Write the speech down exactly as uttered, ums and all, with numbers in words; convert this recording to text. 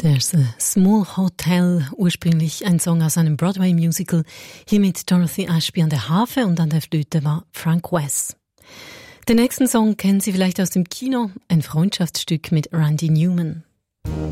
There's a Small Hotel, ursprünglich ein Song aus einem Broadway-Musical, hier mit Dorothy Ashby an der Harfe und an der Flöte war Frank Wess. Den nächsten Song kennen Sie vielleicht aus dem Kino, ein Freundschaftsstück mit Randy Newman.